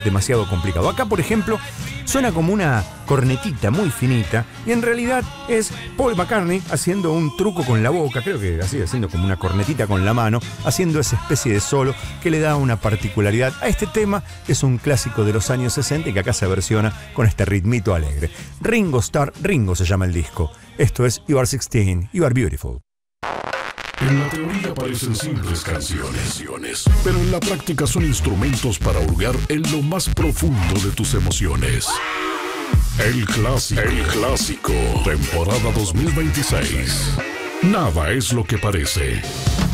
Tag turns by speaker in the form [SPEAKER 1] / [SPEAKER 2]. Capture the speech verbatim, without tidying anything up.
[SPEAKER 1] demasiado complicado. Acá, por ejemplo, suena como una cornetita muy finita y en realidad es Paul McCartney haciendo un truco con la boca, creo que así, haciendo como una cornetita con la mano, haciendo esa especie de solo que le da una particularidad a este tema, que es un clásico de los años sesenta y que acá se versiona con este ritmito alegre. Ringo Starr, Ringo se llama el disco. Esto es You Are sixteen, You Are Beautiful.
[SPEAKER 2] En la teoría parecen simples canciones, pero en la práctica son instrumentos para hurgar en lo más profundo de tus emociones. El clásico, el clásico, temporada dos mil veintiséis. Nada es lo que parece.